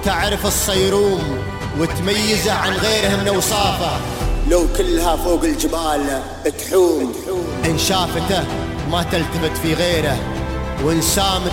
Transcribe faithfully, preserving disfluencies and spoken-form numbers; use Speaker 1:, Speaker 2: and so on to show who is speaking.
Speaker 1: تعرف الصيروم وتميزه عن غيره من اوصافه، لو كلها فوق الجبال تحوم، إن شافته ما تلتفت في غيره، وإن سامت